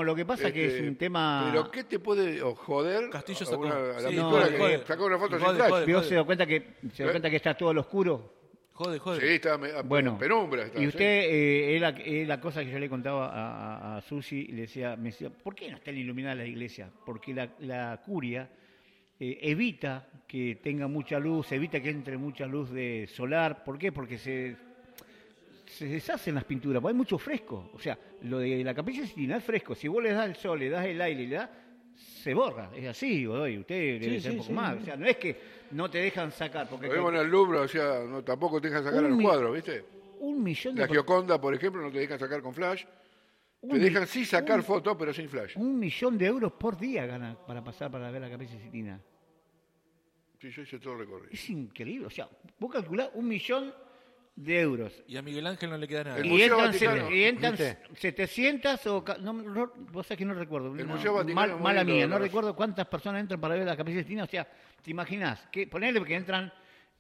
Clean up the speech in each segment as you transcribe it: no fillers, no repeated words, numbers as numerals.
lo que pasa es que es un tema... ¿Pero qué te puede joder? Castillo sacó. A la Sí, pintura jode, que jode. sacó una foto sin Jode, flash. jode. ¿Vos se da cuenta que está todo lo oscuro? Jode. Sí, está Bueno, en penumbra. Está, y usted, ¿sí? es la cosa que yo le contaba a Susi, me decía, ¿por qué no están iluminadas las iglesias? Porque la curia evita que tenga mucha luz, evita que entre mucha luz de solar. ¿Por qué? Porque se deshacen las pinturas, porque hay mucho fresco. O sea, lo de la Capilla Sixtina es fresco. Si vos le das el sol, le das el aire, le das, se borra. Es así, Godoy. Usted debe ser un poco más. O sea, no es que no te dejan sacar. Porque Lo vemos en el Louvre, o sea, no, tampoco te dejan sacar a los cuadros, ¿viste? 1 millón de La Gioconda, por ejemplo, no te dejan sacar con flash. Te dejan sí sacar fotos, pero sin flash. 1 millón de euros por día gana para pasar para ver la Capilla Sixtina. Sí, yo hice todo el recorrido. Es increíble. O sea, vos calculás 1 millón de euros. Y a Miguel Ángel no le queda nada. El Y Museo entran, Vaticano, y entran ¿viste? 700 o... vos sabés que no recuerdo. El Museo Vaticano es muy Mala lindo, mía, no ¿verdad? recuerdo cuántas personas entran para ver la Capilla Sixtina. O sea, ¿te imaginás? Ponele que entran...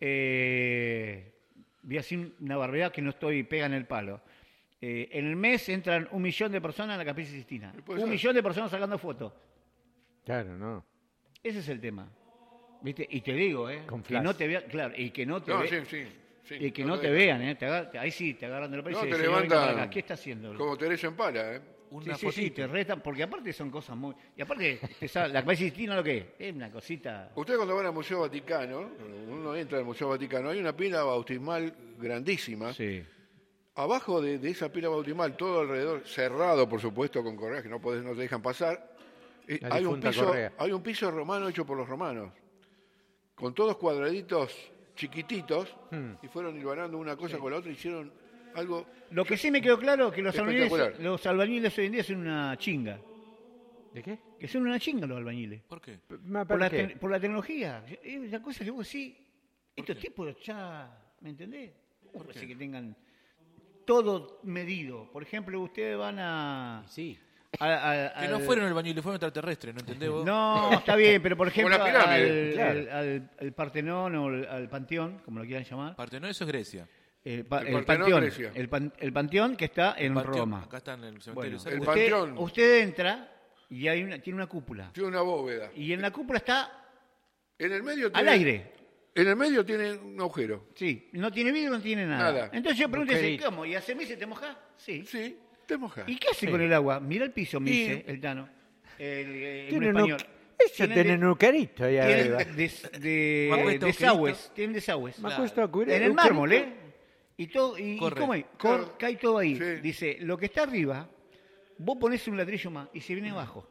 voy a decir una barbaridad que no estoy pega en el palo. En el mes entran 1 millón de personas en la Capilla Sixtina. Puede 1 ser. millón de personas sacando fotos. Claro, no. Ese es el tema. ¿Viste? Y te digo, Con que flash. no te vean, claro, y que no te No, vean. sí. Y que no te vean, ahí sí, te agarran de la No, y te dicen, "Señor, venga para levantan acá". ¿Qué está haciendo? como Teresa en Pala, ¿eh? Una Sí, fotito. te restan, porque aparte son cosas muy... Y aparte, la Capilla Sixtina lo que es una cosita... Ustedes cuando van al Museo Vaticano, uno entra al Museo Vaticano, hay una pila bautismal grandísima. Sí. Abajo de esa pila bautismal, todo alrededor, cerrado por supuesto con correas que no te dejan pasar, La difunta Correa. hay un piso romano hecho por los romanos, con todos cuadraditos chiquititos, y fueron hilvanando una cosa con la otra, hicieron algo... Lo que sí me quedó claro es que Espectacular. los albañiles hoy en día son una chinga. ¿De qué? Que son una chinga los albañiles. ¿Por qué? Por la tecnología. Es una cosa que vos decís, estos tipos ya, ¿me entendés? ¿Cómo puede ser que tengan todo medido? Por ejemplo, ustedes van a... Sí. Que no fueron albañiles, fueron extraterrestres, ¿no entendés vos? No, está bien, pero por ejemplo Una pirámide, claro. al Partenón o al Panteón, como lo quieran llamar. Partenón, eso es Grecia. El Partenón, Panteón, Grecia. el Panteón que está en Panteón, Roma. Acá está en el Bueno, cementerio. ¿sabes? el usted, Panteón. usted entra y tiene una cúpula. Tiene una bóveda. Y en la cúpula está En el medio al tiene, aire. En el medio tiene un agujero. Sí, no tiene vidrio, no tiene nada. Nada. Entonces yo pregunto, Agujerito. ¿cómo? ¿Y hace meses te mojás? Sí. Sí, te mojas. ¿Y qué hace con el agua? Mira el piso, me dice el Tano. Un Tiene español. Eso tiene un nucarito ahí arriba. Tienen Me acuesto desagües. Tienen desagües. Me acuesto a curar. En el mármol, ¿eh? Y todo, y Corre. ¿cómo es? Claro. Cae todo ahí. Sí. Dice, lo que está arriba, vos ponés un ladrillo más y se viene abajo.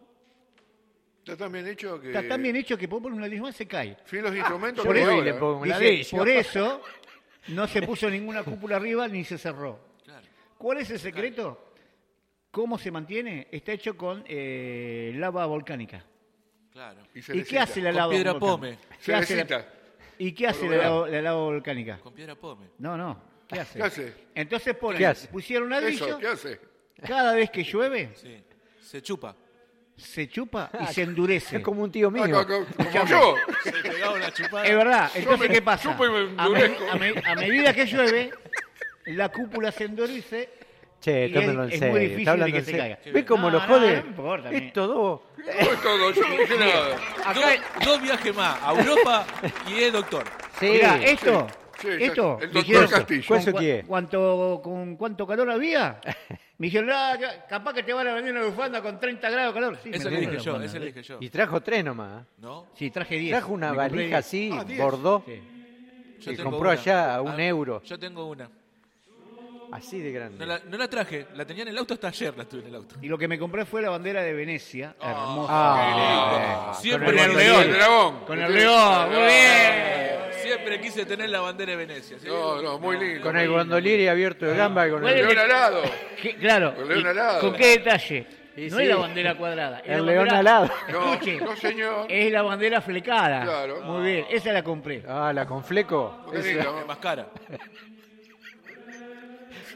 Está tan bien hecho que... Está tan bien hecho que vos pones un ladrillo más se cae. Fin los instrumentos Yo que voy y ahora, le pongo un Dice, ladrillo. por eso no se puso ninguna cúpula arriba ni se cerró. Claro. ¿Cuál es el secreto? ¿Cómo se mantiene? Está hecho con lava volcánica. Claro. Y se ¿Y qué hace la Con lava piedra volcánica? pome. Se ¿Qué hace la- necesita. ¿Y qué hace Por la lava volcánica? Con piedra pome. No. ¿Qué hace? ¿Qué hace? Entonces ¿Qué hace? pusieron ladrillo, Eso, ¿qué hace? cada vez que llueve Sí. Se chupa. se chupa y se endurece. Es como un tío mío. Como yo. Se pegaba una chupada. Es verdad. Entonces, ¿qué pasa? chupo y me endurezco. A medida que llueve, la cúpula se endurece. Che, Y tómenlo es en muy serio. difícil Está hablando de que en se serio. caiga. ¿Ves cómo No, lo no, jode? no me importa a mí. Es todo. No es todo, yo no dije nada. Dos viajes más a Europa y es doctor. Sí. Mirá, esto, sí, esto, el me doctor dijeron, Castillo. ¿Cuánto quiere? ¿con cuánto calor había? Me dijeron, capaz que te van a vender una bufanda con 30 grados de calor. Sí, Eso me le vendieron dije la yo, bufanda. eso le dije yo. Y trajo 3 nomás. ¿No? Sí, traje 10. Trajo una Me compré valija 10. así, 10. bordó, Sí. Yo que tengo compró una. allá a €1. Yo tengo una. Así de grande. No la traje, la tenía en el auto hasta ayer, la tuve en el auto. Y lo que me compré fue la bandera de Venecia, hermosa. Ah, Siempre con el quise- león. El dragón. Con el león, muy bien. Siempre quise tener la bandera de Venecia. ¿sí? No, muy lindo. Con el gondolieri abierto de gamba y con ¿Cuál el... es León alado. Claro. Con león y alado. ¿Con qué detalle? Y No sí. es la bandera cuadrada. Es El la león bandera- alado. No, Escuche, no señor. es la bandera flecada. Claro. Muy bien, esa la compré. Ah, la con fleco. Qué lindo. Es más cara.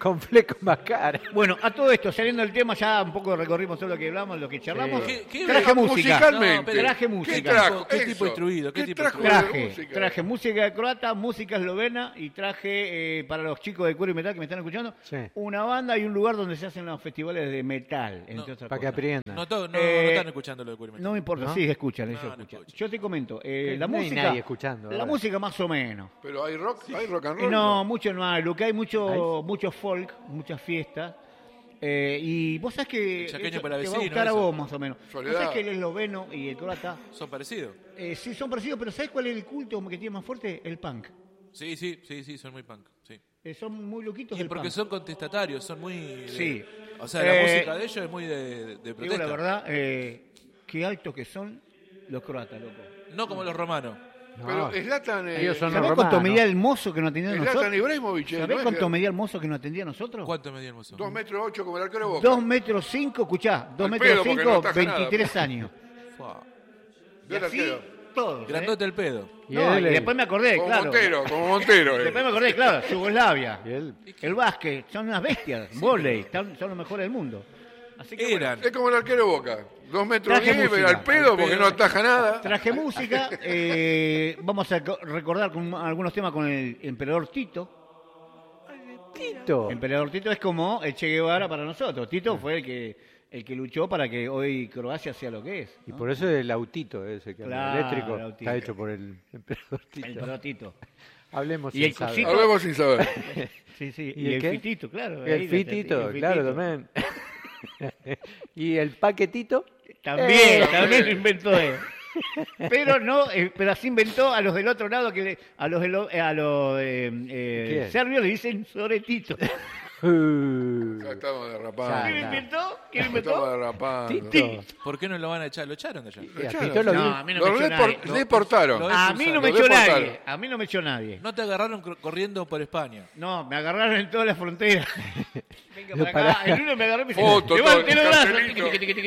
Con flecos más cara. Bueno, a todo esto, saliendo del tema, ya un poco recorrimos todo lo que hablamos, lo que charlamos. ¿Qué Traje música. Musicalmente. pero- Traje ¿Qué música. trajo? ¿Qué tipo Eso. instruido? ¿Qué tipo trajo instruido? de Traje música croata, música eslovena y traje para los chicos de cuero y metal que me están escuchando, Sí. una banda y un lugar donde se hacen los festivales de metal, entre No, otras Para que cosas. aprendan. No están escuchando lo de Curimento. No me importa, ¿No? sí, escuchan, ellos No, no escuchan. escuchan. Yo te comento, la No hay música, nadie escuchando la ahora. música más o menos. Pero hay rock and roll. No, mucho no hay, lo que hay mucho folk, muchas fiestas. Y vos sabés que El chaqueño eso para te va a vecino, gustar a eso. vos más o menos. Soledad. Vos sabés que el esloveno y el croata ¿Son parecidos? sí son parecidos, pero ¿sabés cuál es el culto que tiene más fuerte? El punk. Sí, son muy punk. Sí. Son muy loquitos Y del porque punk. son contestatarios, son muy... Sí. O sea, la música de ellos es muy de Digo protesta. la verdad, qué altos que son los croatas, loco. No como los romanos. No. Pero Zlatan, Ellos son ¿Sabés los cuánto romanos. medía el mozo que nos atendía a Zlatan nosotros? Ibrahimovic. ¿Sabés cuánto medía el mozo que nos atendía a nosotros? ¿Cuánto medía el mozo? 2 metros 8 como el arquero de Boca. 2 metros 5, escuchá, 2 Al metros pedo, porque 5, no ataja nada. 23 años. Fua. Y Del así, arquero. todos. Grandote el pedo. Y No, y él- después me acordé, Como claro. Montero, como Montero. Después me acordé, claro, Yugoslavia, y él- el básquet, son unas bestias, volei, son los mejores del mundo. Así que bueno, Eran. Es como el arquero de Boca. 2 metros Traje 10, pero música. al pedo porque no ataja nada. traje música, vamos a recordar con algunos temas con el emperador Tito. Tito. El emperador Tito es como el Che Guevara para nosotros. Tito fue el que luchó para que hoy Croacia sea lo que es. Y ¿no? por eso el autito ese que anda Claro, eléctrico el autito. está hecho por el emperador Tito. El emperador Tito. Hablemos Y sin el saber. cosito- Hablemos sin saber. Sí, sí. ¿Y Y el el qué? fitito, claro. El ahí, fitito, el claro, fitito. también. Y el paquetito. También lo inventó él. Pero no, pero así inventó a los del otro lado a los ¿Quién? serbios le dicen soretito. Ya estamos derrapando. Ya, ¿Quién lo no. inventó? ¿Quién lo Estamos inventó? derrapando. Tito. ¿Por qué no lo van a echar? Lo echaron de allá. Y a Tito lo No, vi- a mí no me Lo echó nadie. deportaron. Lo- A mí no me Lo echó deportaron. nadie. A mí no me echó nadie. No te agarraron corriendo por España. No, me agarraron en toda la frontera. Venga No, para acá. pará. El uno me agarró y me dice, Foto, levante todo, los brazos. cartelito.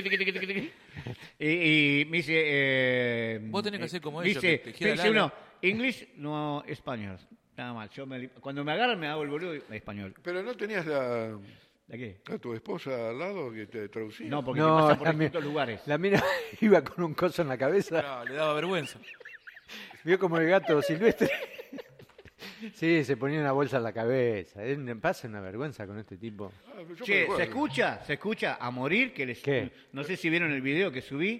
Y me dice... Vos tenés que hacer como dice, ellos, que te gira dice el ala. uno, English, no español. Nada mal. Cuando me agarran me hago el boludo y español. Pero no tenías ¿De qué? a tu esposa al lado que te traducía. No, porque No, te pasa por la mi- distintos lugares. La mina iba con un coso en la cabeza. No, le daba vergüenza. Vio como el gato silvestre. Sí, se ponía una bolsa en la cabeza. Pasa una vergüenza con este tipo. Ah, pero yo me Che, acuerdo. se escucha a morir que les... ¿Qué? No sé si vieron el video que subí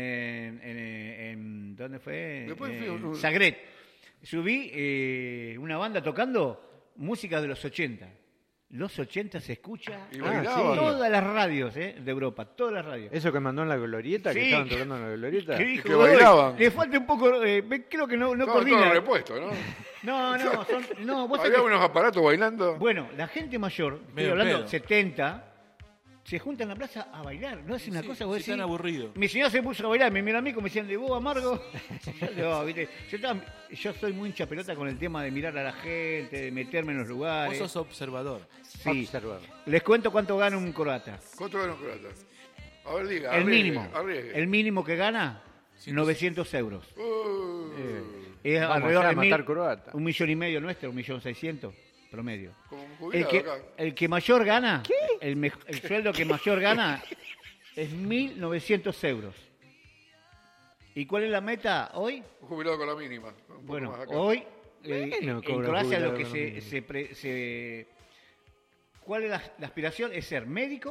¿dónde fue? Después En Zagreb. Subí una banda tocando música de los 80. Los 80 se escucha Y en bailaban. todas las radios de Europa, todas las radios. Eso que mandó en la glorieta, que Sí. estaban tocando en la glorieta. ¿Qué dijo? que bailaban. Le falta un poco, creo que no Estaba coordina. todo repuesto, ¿no? No, vos sabés Había que- unos aparatos bailando. Bueno, la gente mayor, estoy Medio hablando pedo. 70, se junta en la plaza a bailar. No es una cosa, vos Si decís... están aburridos. Mi señora se puso a bailar, me mira a mí como decían, de vos, amargo. Yo, no, ¿viste? Yo soy muy hincha pelota con el tema de mirar a la gente, de meterme en los Vos lugares. sos observador. Sí. Observador. Les cuento cuánto gana un croata. ¿Cuánto ganan los croatas? A ver, diga. El arriesgue, mínimo. Arriesgue. El mínimo que gana, 900 euros. Es Vamos alrededor allá a de matar croata. 1,5 millones nuestro, 1.600.000 promedio. Como un jubilado acá. El que mayor gana, el sueldo que mayor gana es 1.900 euros. ¿Y cuál es la meta hoy? Un jubilado con la mínima. Un poco Bueno, más acá. hoy Bueno, en cobra Croacia jubilado lo que con lo mismo. ¿cuál es la aspiración? ¿Es ser médico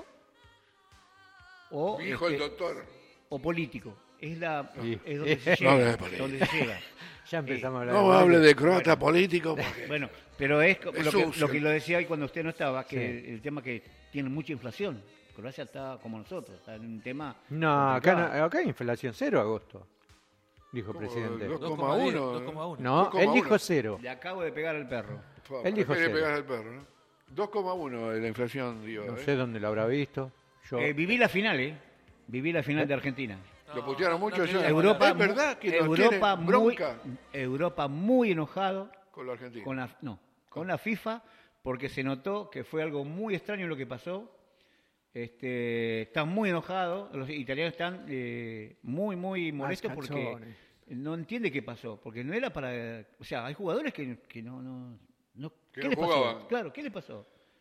o, Mi hijo el doctor. o político? Es Sí. donde se No, llega. no es político. Donde se llega. Ya empezamos a hablar. No hable de croata político porque... Bueno, pero es Es lo sucio. que lo decía hoy cuando usted no estaba, que Sí. el tema que tiene mucha inflación. Croacia está como nosotros, está en un tema... No, complicado. acá hay inflación cero agosto, dijo el Como presidente. 2,1. 2,1. No, 2,1. él dijo cero. Le acabo de pegar al perro. Él dijo ¿Para qué le cero. pegas al perro, no? 2,1 de la inflación, digo. No ¿eh? sé dónde lo habrá visto. Yo. Viví la final, Viví la final de Argentina. Lo putearon mucho no ya. quería Europa, Es verdad que nos Europa, tienen bronca Europa muy enojado con la Argentina. con la FIFA porque se notó que fue algo muy extraño lo que pasó. Están muy enojados, los italianos están muy molestos porque calzones. no entiende qué pasó, porque no era para, o sea, hay jugadores que no Que ¿qué no les pasó? jugaban. Claro, ¿qué les pasó?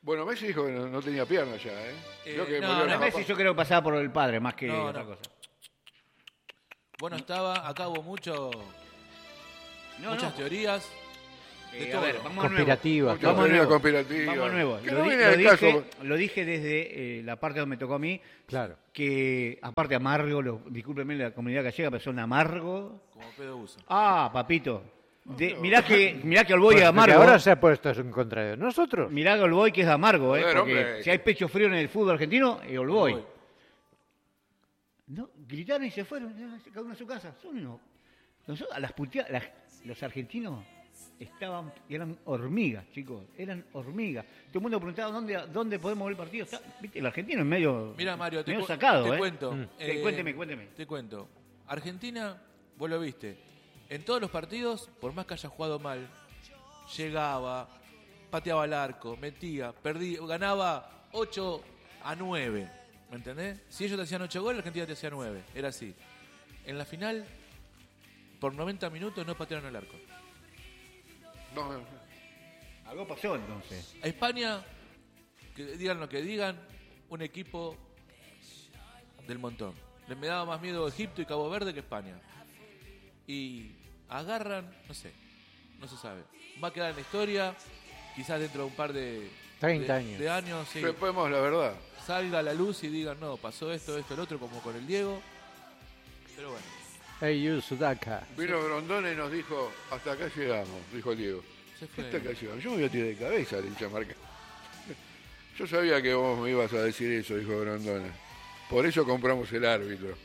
Bueno, Messi dijo que no tenía piernas ya, ¿eh? Creo que no, volvió no, a Messi yo creo que pasaba por el padre más que No, otra no. cosa. Bueno, acá hubo muchas No. teorías. De A todo. ver, vamos a nuevo. Conspirativas. Mucha Vamos teoría nuevo. conspirativa. Vamos a nuevo. Que Lo, no di- viene lo al dije, caso. lo dije desde la parte donde me tocó a mí, Claro. que aparte amargo, discúlpenme la comunidad gallega, pero son amargo. Como pedo usa. Ah, papito. Mirá que Olboy es Porque amargo. ahora se ha puesto en contra de nosotros. Mirá que Olboy que es amargo, Joder, porque hombre. si hay pecho frío en el fútbol argentino, Olboy. Olboy. No, gritaron y se fueron, ya, cada uno a su casa. Son unos. Nosotros, a las puteadas, los argentinos eran hormigas, chicos, eran hormigas. Todo el mundo preguntaba dónde podemos ver el partido. ¿Viste? El argentino es medio, Mira, Mario, medio te sacado, ¿eh? cuento. Cuénteme. Te cuento. Argentina, vos lo viste. En todos los partidos, por más que haya jugado mal, llegaba, pateaba el arco, metía, perdía, ganaba 8-9. ¿Me entendés? Si ellos te hacían 8 goles, Argentina te hacía 9. Era así. En la final, por 90 minutos no patearon el arco. No, Algo pasó entonces. A España, que digan lo que digan, un equipo del montón. Les me daba más miedo Egipto y Cabo Verde que España. Y agarran, no sé, no se sabe. Va a quedar en la historia, quizás dentro de un par de 30 años. de años sí, sepamos la verdad. salga a la luz y digan, no, pasó esto, el otro, como con el Diego. Pero bueno, Hey, you, Sudaka. Vino Grondona y nos dijo, hasta acá llegamos, dijo el Diego. se fue. Hasta acá llegamos. Yo me voy a tirar de cabeza al hincha marca. Yo sabía que vos me ibas a decir eso, dijo Grondona. Por eso compramos el árbitro.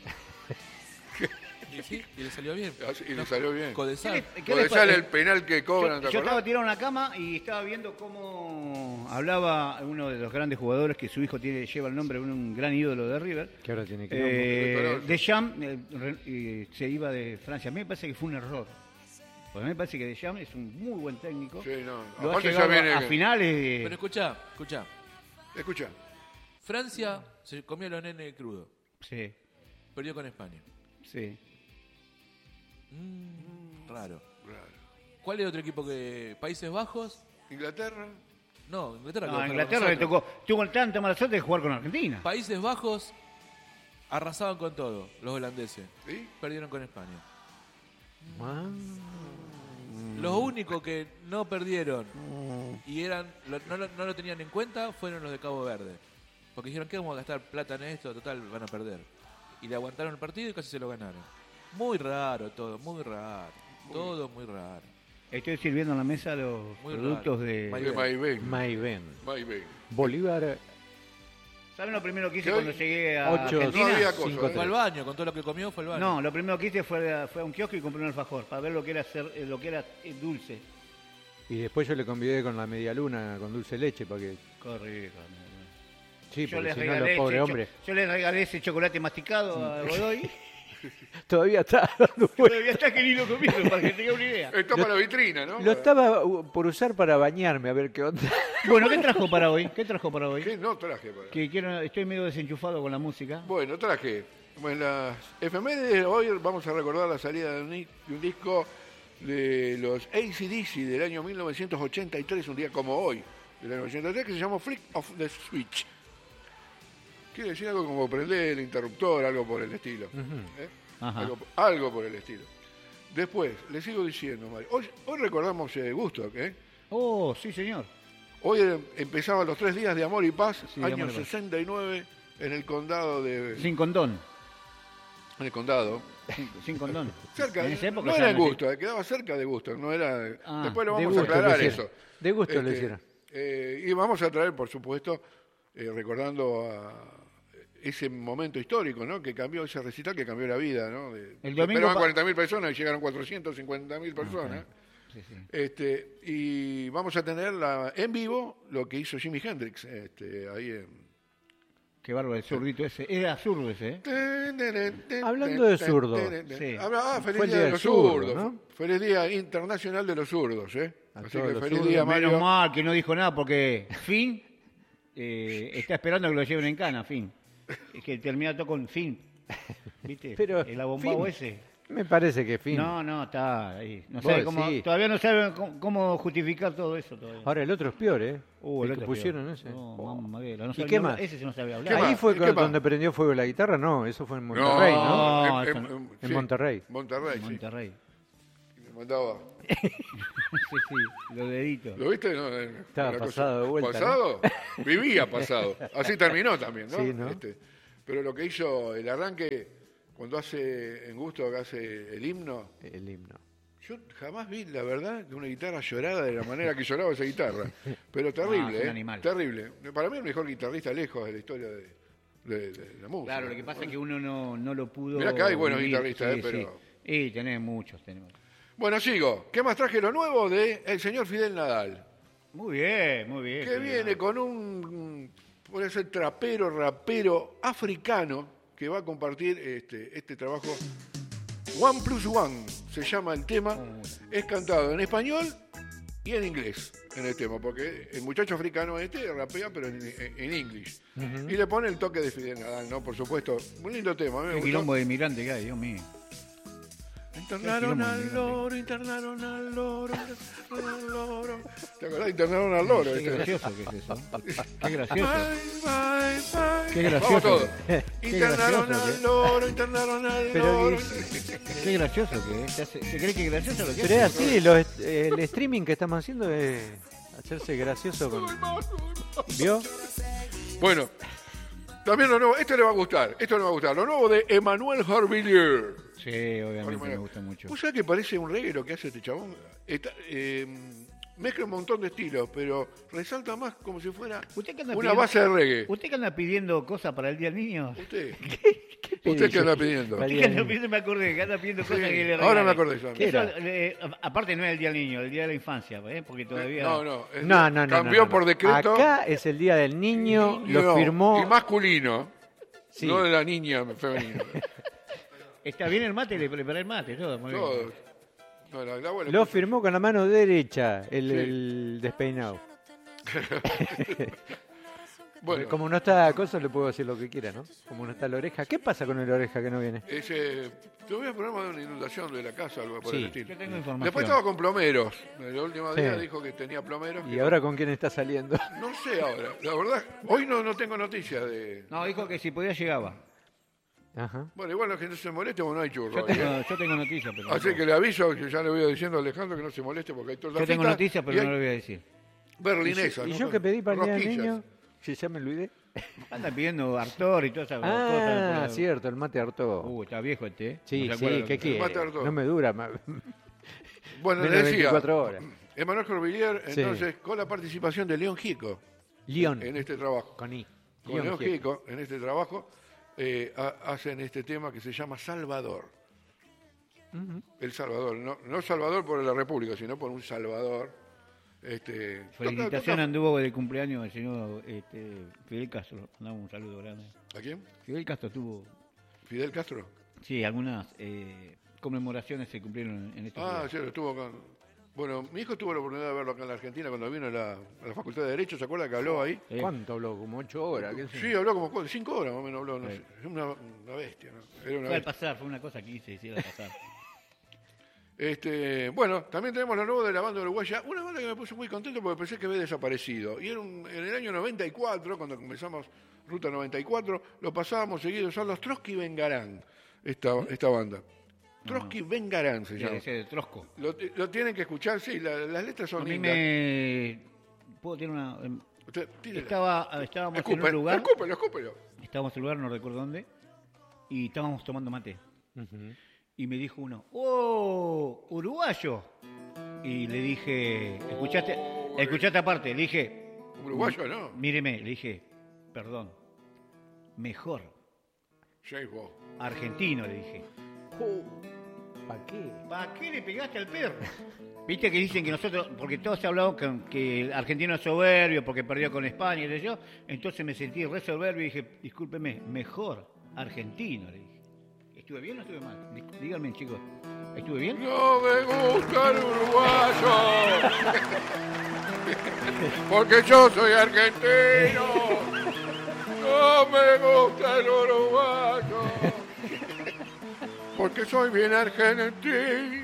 Y sí, y le salió bien. Y le salió bien. Codesal. ¿Qué Porque les sale parece? el penal que cobran, ¿te Yo estaba acordás? tirado en la cama y estaba viendo cómo hablaba uno de los grandes jugadores que su hijo lleva el nombre de un gran ídolo de River. Que ahora tiene que Deschamps se iba de Francia. A mí me parece que fue un error. Porque a mí me parece que Deschamps es un muy buen técnico. Sí, no. Lo ha Aparte ya llegado viene... a finales Pero de... escuchá. Escucha. Francia se comió a los nenes crudos. Sí, Perdió con España. sí. Raro. Claro. ¿Cuál es otro equipo que... Países Bajos? Inglaterra. No, Inglaterra. No, quedó a fuera Inglaterra con le nosotros. tuvo tanta mala suerte de jugar con Argentina. Países Bajos arrasaban con todo, los holandeses. ¿Sí? Perdieron con España. Ah, Los únicos que no perdieron y no lo tenían en cuenta fueron los de Cabo Verde. Porque dijeron, ¿qué vamos a gastar plata en esto? Total, van a perder. Y le aguantaron el partido y casi se lo ganaron. Muy raro todo, muy raro. Todo muy raro. Estoy sirviendo en la mesa los Muy productos raro. de... Muy De Maibén. Mayben. Maibén. Bolívar. ¿Saben lo primero que hice ¿Qué? cuando llegué a 8, Argentina? No había cosa, cinco, ¿eh? Fue al baño, con todo lo que comió fue al baño. No, lo primero que hice fue a un kiosco y compré un alfajor para ver lo que era dulce. Y después yo le convidé con la media luna, con dulce de leche, para que... Correcto. Sí, Yo porque les si no, los regalé pobres ese hombres... yo les regalé ese chocolate masticado a Godoy. Todavía está dando vueltas. Todavía está que ni lo comieron, para que tenga una idea. Está para la vitrina, ¿no? Lo estaba por usar para bañarme, a ver qué onda. Bueno, ¿qué trajo para hoy? ¿Qué trajo para hoy? ¿Qué? No traje para... Estoy medio desenchufado con la música. Bueno, traje. Bueno, las efemérides, hoy vamos a recordar la salida de un disco de los AC/DC del año 1983, un día como hoy, del año 1983, que se llamó Flick of the Switch. Quiere decir algo como prender el interruptor, algo por el estilo. ¿Eh? Ajá. Algo por el estilo. Después, le sigo diciendo, Mario, hoy recordamos Woodstock, ¿eh? Oh, sí, señor. Hoy empezaban los 3 días de amor y paz, Sí, de año amor y paz. 69, en el condado de... Sin condón. En el condado. Sin condón. Cerca, En esa época no ya era en no Woodstock, quedaba cerca de Woodstock, no era... Ah, después lo de vamos a gusto lo aclarar hicieron. eso. De gusto lo hicieron. Y vamos a traer, por supuesto, recordando a ese momento histórico, ¿no? Que cambió ese recital, que cambió la vida, ¿no? El domingo esperaban 40.000 personas y llegaron 450.000 personas. Sí, sí. Y vamos a tener en vivo lo que hizo Jimi Hendrix ahí en... Qué bárbaro el zurdito ese. Era zurdo ese, ¿eh? Hablando de zurdo. Sí. Feliz Fue el día día de los del zurdo, zurdos. ¿no? Feliz día internacional de los zurdos, ¿eh? A Así todos que los feliz zurdos. día, Mario. Menos mal que no dijo nada porque Finn está esperando que lo lleven en cana, Finn. Es que termina todo con Finn. ¿Viste? Pero, El abombado Finn. ese. Me parece que fin. No, está ahí. No Vos sabe cómo, decís. todavía no saben cómo justificar todo eso. Todavía. Ahora el otro es peor, ¿eh? El el que otro pusieron peor. ese. No, Oh. mamma mía, no ¿Y sabe qué ni hablar. más? Ese sí no sabe ¿Qué hablar. más? Ahí fue ¿Y qué más? donde prendió fuego la guitarra, no, eso fue en Monterrey, ¿no? No, en, eso no. En sí, Monterrey. Monterrey, sí. Monterrey. Me mandaba. Sí, los deditos. ¿Lo viste? No, Estaba una pasado de vuelta, ¿Pasado? Vivía pasado. Así terminó también, ¿no? Sí, ¿no? Pero lo que hizo el arranque, cuando hace en gusto, que hace el himno, El himno. yo jamás vi, la verdad, que una guitarra llorada de la manera que lloraba esa guitarra. Pero terrible, es un animal. Terrible. Para mí el mejor guitarrista lejos de la historia de la música. Claro, lo que pasa es que uno no lo pudo. Mirá que hay buenos vivir. guitarristas, Sí, pero... sí. Y tenemos muchos, tenemos. Bueno, sigo. ¿Qué más traje lo nuevo de el señor Fidel Nadal? Muy bien, muy bien. Que viene con un, puede ser trapero, rapero africano, que va a compartir este trabajo. One Plus One se llama el tema. Es cantado en español y en inglés en el tema, porque el muchacho africano rapea, pero en inglés. Y le pone el toque de Fidel Nadal, ¿no? Por supuesto. Un lindo tema. A mí me Qué gustó. quilombo de inmigrante que hay, Dios mío. Internaron al loro, internaron al loro, internaron al loro. ¿Te acordás? Internaron al loro. Qué gracioso que es eso. Qué gracioso. Bye, bye. Qué gracioso. Vamos todos. Qué Internaron gracioso al loro, internaron al Pero loro. Qué gracioso que es. ¿Se cree que es gracioso lo que Pero es hace? así, el streaming que estamos haciendo es hacerse gracioso con... ¿Vio? Bueno, también lo nuevo, esto le va a gustar, lo nuevo de Emmanuel Harvillier. Sí, obviamente me gusta mucho. ¿Vos sabés que parece un reggae lo que hace este chabón? Mezcla un montón de estilos, pero resalta más como si fuera ¿Usted qué anda una pidiendo? base de reggae. ¿Usted que anda pidiendo cosas para el Día del Niño? ¿Usted? pedí ¿Usted qué yo? anda pidiendo? Para- ¿Qué anda pidiendo? Me acordé que anda pidiendo cosas que le regalen. Ahora me acordé yo. ¿Qué era? Aparte no es el Día del Niño, el Día de la Infancia, porque todavía... No, No. cambió por decreto. Acá es el Día del Niño, lo No, firmó... y masculino, Sí. no de la niña femenina. Está bien el mate, le preparé el mate, todo. Muy bien. Todo. No, la abuela Lo puso- firmó con la mano derecha, Sí. el despeinado. Bueno, Como no está cosa, le puedo decir lo que quiera, ¿no? Como no está la oreja. ¿Qué pasa con el oreja que no viene? tuve un problema de una inundación de la casa, algo por Sí. el estilo. Yo tengo información. Después estaba con plomeros. El último día Sí. dijo que tenía plomeros. ¿Y ahora con quién está saliendo? No sé ahora. La verdad, hoy no tengo noticias de... No, dijo que si podía llegaba. Ajá. Bueno, igual la gente no se moleste porque no hay churro. Yo tengo noticias, pero... Así que le aviso, que ya le voy diciendo a Alejandro que no se moleste porque hay tortas Yo tengo fritas noticias, y pero hay no lo voy a decir. berlinesas. ¿Y ¿no? yo que pedí para el Día del Rosquillas. Niño? Si ya me olvidé. Anda pidiendo Artor y todas esas Ah, cosas. cierto, el mate harto. Está viejo este, ¿eh? Sí, No se acuerda sí, lo ¿qué que- quiere? mate harto. No me dura. Bueno, Menos le de decía, 24 horas. Emanuel Corvillier, Sí. entonces, con la participación de León Gieco León, en este trabajo. con I. Con León León Gieco. Gieco, en este trabajo, hacen este tema que se llama Salvador. Ujú. El Salvador, no Salvador por la República, sino por un Salvador. Felicitación anduvo de cumpleaños el señor Fidel Castro. Mandamos un saludo grande. ¿A quién? Fidel Castro tuvo, ¿Fidel Castro? sí, algunas conmemoraciones se cumplieron en estos Ah, días. sí, estuvo con... Bueno, mi hijo tuvo la oportunidad de verlo acá en la Argentina cuando vino a la Facultad de Derecho, ¿se acuerda que habló ahí? ¿Cuánto habló? Como 8 horas. ¿qué sé? Sí, habló como 5 horas más o menos, habló, no Sí. sé. Es una bestia, ¿no? Era una Fue al bestia. pasar, fue una cosa que hice, hiciera al pasar. Bueno, también tenemos lo nuevo de la banda uruguaya, una banda que me puso muy contento porque pensé que había desaparecido. Y era en el año 94, cuando comenzamos Ruta 94, lo pasábamos seguido, son los Trotsky Vengarán, esta banda. Trotsky Vengarán se llama. Ese de Trosco. Lo tienen que escuchar, sí, las letras son A mí lindas. ¿Puedo tener una...? Usted, tírela. Estábamos en Escupe, un lugar, escúpelo. estábamos en un lugar, no recuerdo dónde, y estábamos tomando mate. Ujú. Y me dijo uno, ¡oh, uruguayo! Y le dije, ¿escuchaste aparte? Le dije, Uruguayo, ¿no? míreme, le dije, perdón, mejor, James Bond. argentino, le dije. ¿Para qué? ¿Para qué le pegaste al perro? Viste que dicen que nosotros, porque todos se ha hablado que el argentino es soberbio porque perdió con España y de yo, entonces me sentí re soberbio y dije, discúlpeme, mejor argentino, le dije. ¿Estuve bien o estuve mal? Díganme, chicos, ¿estuve bien? No me gusta el uruguayo. Porque yo soy argentino. No me gusta el uruguayo. porque soy bien argentino.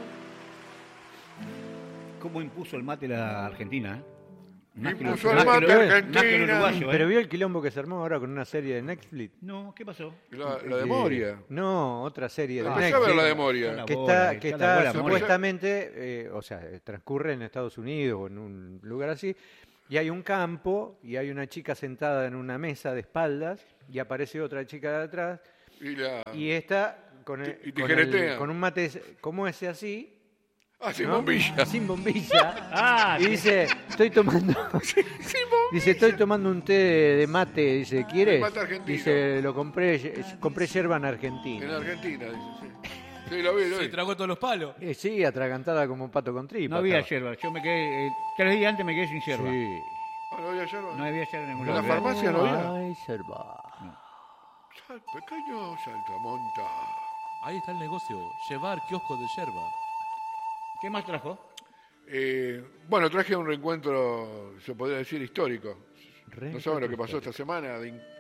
¿Cómo impuso el mate la Argentina? Más que Impuso los- el más que mate los- Argentina. más que el uruguayo, Pero vio el quilombo que se armó ahora con una serie de Netflix. No, ¿qué pasó? La de Moria. No, otra serie de Empecé a ver la de Netflix. Moria. Que bola, está, que está la bola, está Moria. supuestamente, o sea, transcurre en Estados Unidos o en un lugar así, y hay un campo y hay una chica sentada en una mesa de espaldas y aparece otra chica de atrás Y la... y esta con, Y con, tijeretea. con un mate como ese así, Ah, sin ¿no? bombilla. Sin bombilla. Ah, Y dice, estoy tomando, dice, estoy tomando un té de mate, dice, ¿quieres? mate argentino. Dice, compré yerba en En Argentina. Argentina, dice, sí. Sí, lo vi, lo Se vi. tragó todos los palos. Sí, atragantada como un pato con tripa. no había estaba. yerba. Yo me quedé, 3 días antes me quedé sin yerba. Sí. Ah, ¿no había yerba? No había yerba en ningún ¿En la lado. farmacia no había? Ay, yerba. Pequeño saltamonta. Ahí está el negocio. Llevar kioscos de yerba. ¿Qué más trajo? Bueno, traje un reencuentro, se podría decir, histórico. No saben lo que pasó esta semana,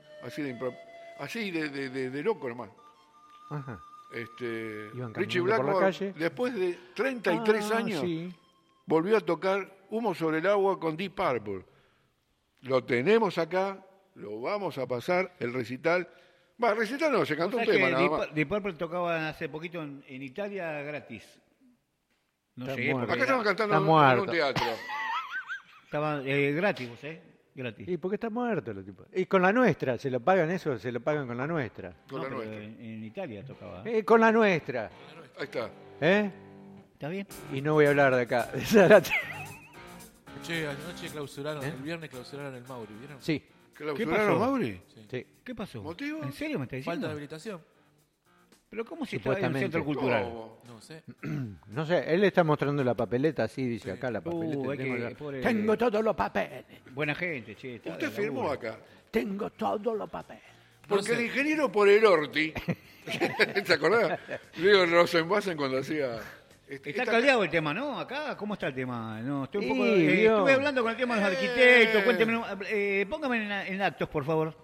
así de loco nomás. Ajá. Iban Richie caminando por la Blackmore, calle. después de 33 años, Sí. volvió a tocar Humo sobre el agua con Deep Purple. Lo tenemos acá, lo vamos a pasar, el recital. El recital no, se cantó un ¿Sabes tema que nada más. Deep Purple tocaba hace poquito en Italia gratis? No Está llegué muerto. porque Acá estaban cantando Está en un muerto. teatro. estaba gratis, ¿vos Gratis. ¿Y por qué está muerto el tipo? Y con la nuestra, ¿se lo pagan eso? Se lo pagan con la nuestra. Con No, la pero nuestra. en Italia tocaba. Con la nuestra. Ahí está. ¿Eh? ¿Está bien? Y no voy a hablar de acá. de Zárate. Che, anoche clausuraron, el viernes clausuraron el Mauri, ¿vieron? Sí, ¿Clausuraron, pasó? Mauri? sí. ¿Qué pasó? ¿Motivo? ¿En serio me estás Falta diciendo? de habilitación. ¿Pero cómo se está en el Supuestamente. centro cultural? ¿Cómo? No sé. No sé, él está mostrando la papeleta así, dice acá la papeleta. hay tengo, que- pobre- tengo todos los papeles. Buena gente, che. está Usted de firmó laburo. acá. Tengo todos los papeles. Porque No sé. el ingeniero por el Orti, ¿se acordás? Digo, Rosenbassen cuando hacía... Está caldeado el tema, ¿no? Acá, ¿cómo está el tema? No, estoy un poco. Sí, vio. Estuve hablando con el tema de los arquitectos. Cuénteme, póngame en actos, por favor.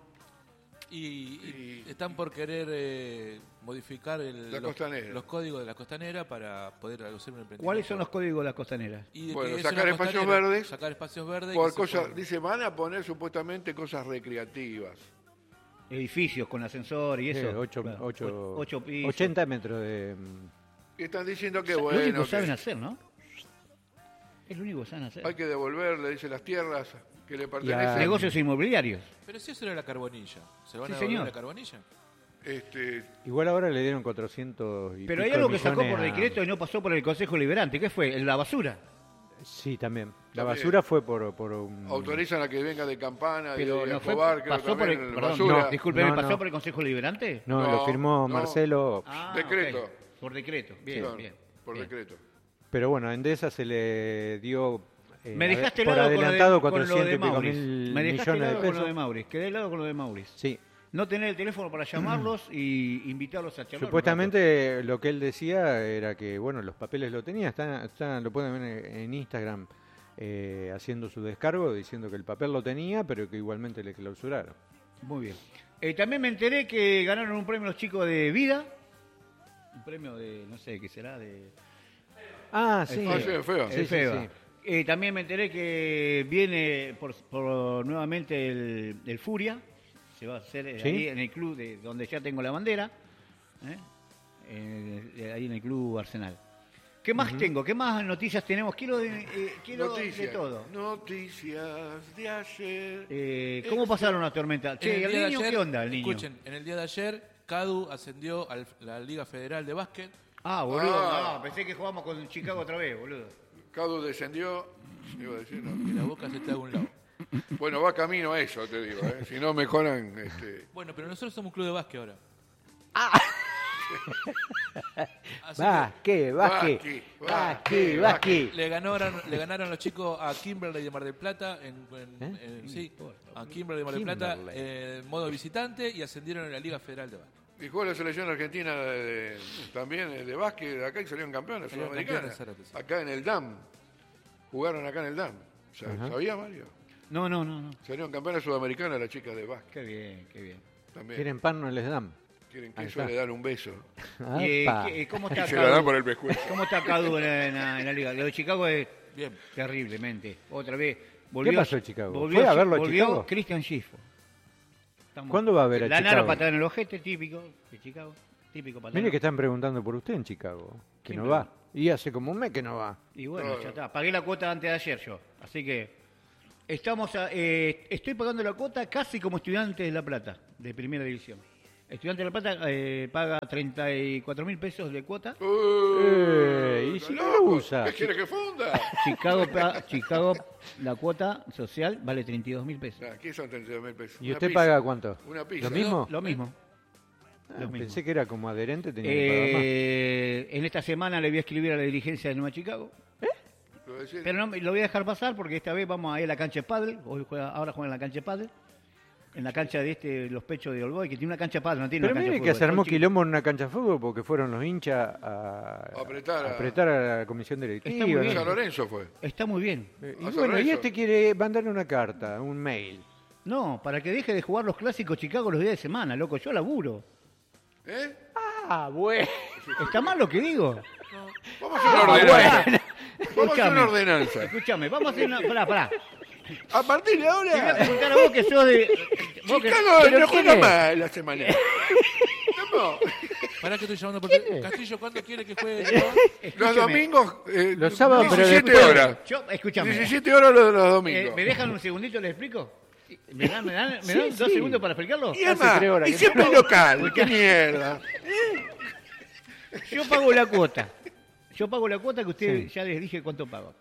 Y están por querer modificar La costanera. los códigos de la costanera para poder hacer un emprendimiento. ¿Cuáles son los códigos de las costaneras? Y de Bueno, que es sacar una espacios costanera, verdes Sacar espacios verdes. y Por que se cosas, pueda- dice, van a poner supuestamente cosas recreativas. Edificios con ascensor y eso. Ocho, Claro. ocho- 8 pisos. 80 metros de... Y están diciendo que Lo único bueno, que saben que hacer, ¿no? Es lo único que saben hacer. hay que devolver, le dice, las tierras que le Ya. pertenecen. Negocios inmobiliarios. Pero si eso era la carbonilla. ¿Se lo van Sí, a devolver señor. la carbonilla? Igual ahora le dieron 400 y Pero hay pico algo que millones sacó por a- decreto y no pasó por el Consejo Liberante. ¿Qué fue? La basura. Sí, también. La También. basura fue por un... Autorizan a que venga de Campana Pero y de no fue. Escobar, creo Pasó por el. también, Perdón, basura. no, discúlpeme, No, ¿pasó no. por el Consejo Liberante? No, No, lo firmó no. Marcelo. Ah, Decreto. ok. Por decreto. Bien, Claro, bien. por bien. decreto. Pero bueno, a Endesa se le dio Me dejaste por helado con lo de, adelantado con lo 400 de y pico Maurice. mil Me dejaste millones de helado con lo pesos. de Maurice. Quedé helado con lo de Maurice. Sí, No tener el teléfono para llamarlos y invitarlos a charlar. supuestamente lo que él decía era que, bueno, los papeles lo tenía, lo pueden ver en Instagram haciendo su descargo, diciendo que el papel lo tenía, pero que igualmente le clausuraron. Muy bien. También me enteré que ganaron un premio los chicos de vida. Un premio de, no sé qué será, de Ah, sí. Ah, sí, feo. Sí, el sí, FEBA. sí. También me enteré que viene por nuevamente el Furia. Se va a hacer ¿Sí? ahí en el club de donde ya tengo la bandera. Ahí en el club Arsenal. ¿Qué más tengo? ¿Qué más noticias tenemos? Quiero de todo. Noticias de ayer. ¿Cómo pasaron la tormenta? Che, En ¿el día de niño ayer- qué onda, el niño? Escuchen, en el día de ayer, Cadu ascendió a la Liga Federal de Básquet. Ah, boludo. Ah. No, pensé que jugamos con Chicago otra vez, boludo. Cadu descendió. Iba a decir, no. Que la boca se está de un lado. Bueno, va camino a eso, te digo. Si no mejoran. Bueno, pero nosotros somos un club de básquet ahora. Así Basque, basque, Basque, basque, basque. basque. que le ganaron los chicos a Kimberley de Mar del Plata, sí, a Kimberley de Mar del Plata en modo visitante y ascendieron a la Liga Federal de Básquet. Y jugó la selección argentina también de básquet de acá y salieron campeones Salieron sudamericanas. campeones, Zárate, sí. Acá en el DAM. Jugaron acá en el DAM. ¿Sabía, Mario? No. Salieron campeones sudamericanas las chicas de básquet Qué bien, qué bien. también. Quieren pan, no les dan. Quieren Ahí queso, está. le dan un beso. Apa. ¿Cómo Y está se lo dan Cadu? por el pescuezo. ¿Cómo está Cadu en la liga? Lo de Chicago es Bien. terriblemente. Otra vez. pasó en Chicago? ¿Fue a verlo a volvió Chicago? Christian Schiffo. ¿Cuándo va a ver a La Chicago? nara patada en el ojete, típico de Chicago. Típico patada. Mire que están preguntando por usted en Chicago, que ¿Quién no va. Y hace como un mes que no va. Y bueno, No, ya está. Pagué la cuota antes de ayer yo. Así que estoy pagando la cuota casi como estudiante de La Plata, de primera división. Estudiante de La Plata paga 34.000 pesos de cuota. ¿Y ¿Está si no loco? lo usa? ¿Qué quiere que funda? Chicago, la cuota social vale 32.000 pesos. Aquí son 32.000 pesos. ¿Y Una usted pizza. paga cuánto? Una pizza. ¿Lo mismo? Lo mismo. Ah, lo mismo. pensé que era como adherente, tenía que pagar En esta semana le voy a escribir a la dirigencia de Nueva Chicago. Lo decís. Pero no, lo voy a dejar pasar porque esta vez vamos a ir a la cancha de pádel. Ahora juegan en la cancha de pádel. En la cancha de los pechos de Olboy, que tiene una cancha de pádel, no tiene Pero una cancha mire de que fútbol. se armó Son chicos. quilombo en una cancha de fútbol porque fueron los hinchas a Apretar a la comisión directiva. Está muy bien. San Lorenzo fue. Está muy bien. Y A bueno, San y Lorenzo. este quiere mandarle una carta, un mail. No, para que deje de jugar los clásicos Chicago los días de semana, loco. Yo laburo. ¿Eh? Ah, bueno. ¿Está mal lo que digo? Vamos a hacer una ordenanza. Vamos a hacer Escúchame. una ordenanza. Escúchame, vamos a hacer una... Pará. A partir de Te voy a ahora, preguntar a vos que sos de... vos que- Chicago ¿Pero no quién juega es? más la semana. No, Pará que estoy llamando por teléfono. Castillo, ¿cuándo quiere que juegue? Yo? los Escúchame. domingos, Los sábados, pero 17 después- horas. Escúchame. 17 horas los domingos. ¿Me dejan un segundito, les explico? ¿Me dan Sí, 2 sí. segundos para explicarlo? Y hace además, 3 horas y que siempre no. local. ¡Qué mierda! Yo pago la cuota. Yo pago la cuota que ustedes Sí. ya les dije cuánto pago.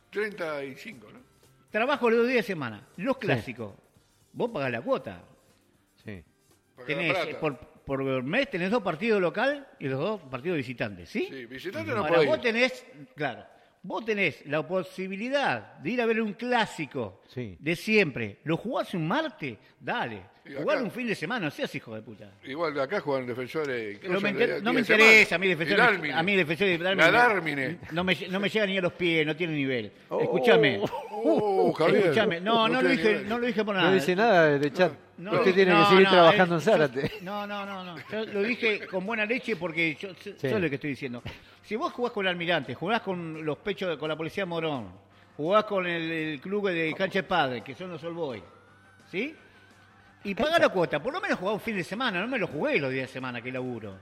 35, ¿no? Trabajo los 2 días de semana. Los clásicos. Vos pagás la cuota. Sí. Pagar Tenés, plata. por mes tenés 2 partidos local y los 2 partidos visitantes, ¿sí? Sí, visitante no Ahora puede vos ir. tenés, claro, vos tenés la posibilidad de ir a ver un clásico Sí. de siempre. ¿Lo jugás un martes? Dale. Y Jugalo acá- un fin de semana, no seas hijo de puta. Igual de acá juegan defensores. No me, cosas de no me día de interesa semana. a mí defensor. El Álmine. A mí defensor de La Dármine. no me llega ni a los pies, no tiene nivel. Oh. Escúchame. Javier. Escúchame. No lo tiene dije, nivel. no lo dije por nada. No dice nada de chat. No, Usted tiene no, que seguir no, trabajando en yo- Zárate. No. Yo lo dije con buena leche porque yo sé lo que estoy diciendo. Si vos jugás con el Almirante, jugás con los pechos, con la Policía Morón, jugás con el club de Cancha de Padre, que son los All Boys, ¿sí? Y pagá la cuota, por lo menos jugá un fin de semana, no me lo jugué los días de semana que laburo.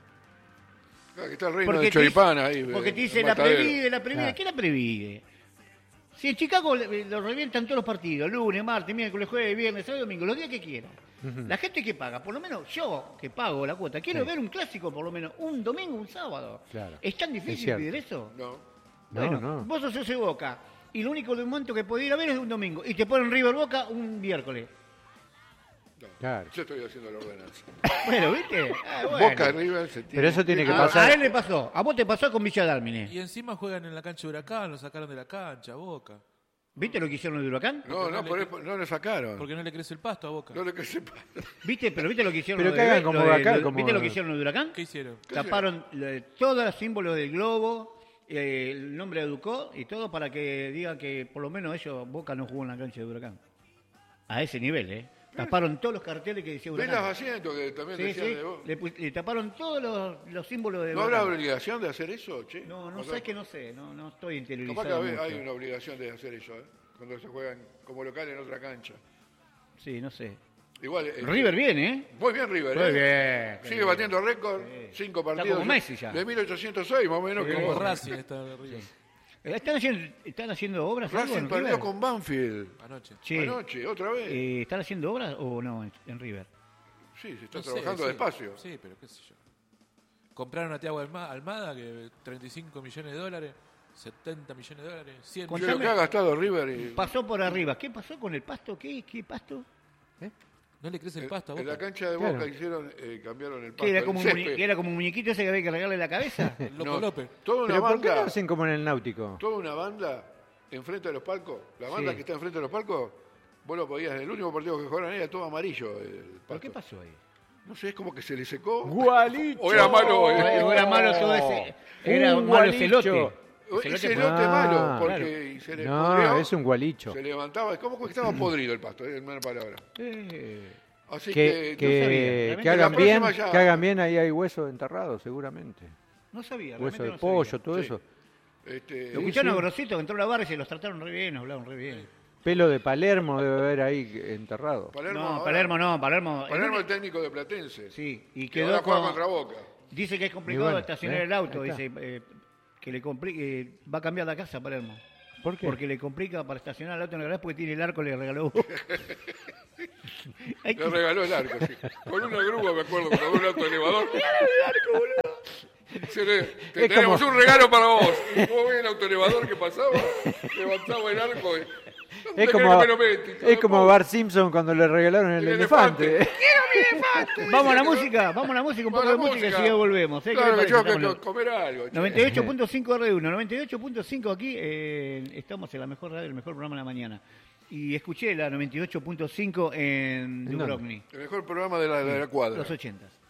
Aquí está el reino de te dice- Choripán ahí. porque te dice en la Matadero. previde. Claro. ¿Qué la previde? Si en Chicago lo revientan todos los partidos, lunes, martes, miércoles, jueves, viernes, sábado, domingo, los días que quieran. La gente que paga, por lo menos yo que pago la cuota, quiero Sí. ver un clásico por lo menos un domingo, un sábado. Claro. ¿Es tan Es difícil cierto. pedir eso? No. Bueno, no. vos sos ese Boca y lo único de momento que podés ir a ver es un domingo y te ponen River Boca un miércoles. No. Claro. Yo estoy haciendo la ordenanza. Bueno, ¿viste? Ah, bueno. Boca River se Pero eso tiene que a, pasar. a él le pasó, a vos te pasó con Villa Dálmine. Y encima juegan en la cancha de Huracán, lo sacaron de la cancha, Boca. ¿Viste lo que hicieron los de Huracán? No, no, por eso no le sacaron. Porque no le crece el pasto a Boca. No le que sepa. ¿Viste? Pero ¿viste lo que hicieron Pero los que de hagan como lo de- acá, lo- como- ¿Viste lo que hicieron los de Huracán? ¿Qué hicieron? Taparon todos los símbolos del globo, el nombre de Ducó y todo para que digan que por lo menos ellos, Boca no jugó en la cancha de Huracán. A ese nivel, ¿eh? Taparon todos los carteles que decía Ven las Huracán. asientos que también Sí, decían sí, de vos. le taparon todos los símbolos de ¿No habrá Huracán. obligación de hacer eso, che? No, O sea, sabes que no sé, no estoy Capaz interiorizado que mucho. hay una obligación de hacer eso, ¿eh? Cuando se juegan como local en otra cancha. Sí, no sé. Igual. River viene, ¿eh? Muy bien, River. Muy ¿eh? bien. Sigue batiendo récord. Sí. 5 Está partidos. como Messi ya. De 1806, más o menos. Sí. Como Como Racing está de River. ¿Están haciendo obras? algo Racing en perdió River? con Banfield. Anoche. Sí. Anoche, otra vez. ¿Están haciendo obras o no en River? Sí, se está No sé, trabajando sí. despacio. Sí, pero qué sé yo. Compraron a Thiago Almada, que 35 millones de dólares, 70 millones de dólares, 100 Yo millones. lo que ha gastado River y Pasó por arriba. ¿Qué pasó con el pasto? ¿Qué pasto? No le crece el pasto a en la Boca. cancha de Claro. Boca hicieron, cambiaron el pasto. ¿Que era, el como un césped. que era como un muñequito ese que había que regarle la cabeza? El Loco No, López. Toda una Pero ¿por qué no banda, hacen como en el náutico? toda una banda enfrente de los palcos. La banda Sí. que está enfrente de los palcos, vos lo podías, el último partido que jugaron era todo amarillo. El ¿Por pasto. qué pasó ahí? No sé, es como que se le secó. ¡Gualicho! O era malo. O era malo todo ese. Era Un malo gualicho. celote. Ese Celote lote Ah, malo, porque se le No, pudrió, es un gualicho. se levantaba, como que estaba podrido el pasto, en una palabra. Así Que, que, sabía. que Realmente hagan la bien, próxima ya- que hagan bien, ahí hay hueso enterrado, seguramente. No sabía, Hueso realmente de no pollo, sabía. todo Sí. eso. este, Lo escucharon a Grosito que entró a la barra y se los trataron re bien, hablaron re bien. Pelo de Palermo debe haber ahí enterrado. Palermo, No, ahora- Palermo no, Palermo. Palermo es técnico de Platense. Sí, y Que ahora quedó juega con... contra Boca. Dice que es Y complicado bueno, estacionar ¿eh? el auto, Ahí está. dice que le va a cambiar la casa a Palermo. ¿Por qué? Porque le complica para estacionar el auto en la garage porque tiene el arco, le regaló. Hay que- Le regaló el arco, sí. Con una grúa, me acuerdo, con un auto elevador. Tenemos como- un regalo para vos. Y vos ves el autoelevador que pasaba, levantaba el arco. Es como Bart Simpson cuando le regalaron el elefante. Vamos a la música, un poco de música y ya volvemos. ¿Qué Claro, le que yo parece? que Estamos comer algo. che. 98.5 R1, 98.5 aquí, estamos en la mejor radio, el mejor programa de la mañana. Y escuché la 98.5 en ¿En Dubrovnik, El mejor programa de la cuadra. los 80.